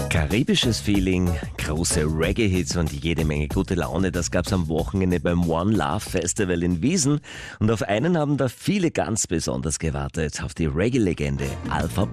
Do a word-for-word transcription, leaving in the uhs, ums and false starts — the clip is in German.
Karibisches Feeling, große Reggae-Hits und jede Menge gute Laune. Das gab's am Wochenende beim One Love Festival in Wiesn. Und auf einen haben da viele ganz besonders gewartet, auf die Reggae-Legende Alpha